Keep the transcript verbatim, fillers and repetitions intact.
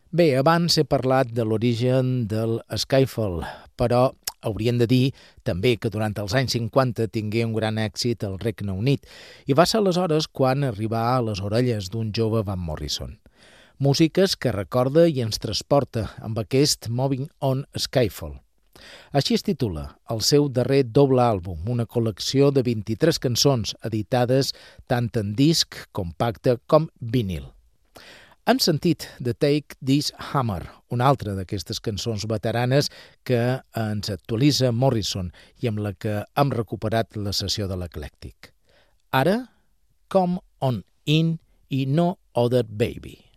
Bé, abans he parlat de l'origen del skiffle, però hauríem de dir també que durant els anys cinquanta tingué un gran èxit al Regne Unit i va ser aleshores quan arribà a les orelles d'un jove Van Morrison. Músiques que recorda i ens transporta amb aquest Moving On Skiffle. Així es titula el seu darrer doble àlbum, una col·lecció de vint-i-tres cançons editades tant en disc, compacte com vinil. Hem sentit The Take This Hammer, una altra d'aquestes cançons veteranes que ens actualitza Morrison i amb la que hem recuperat la sessió de l'Eclèctic. Ara, Come On In i No Other Baby.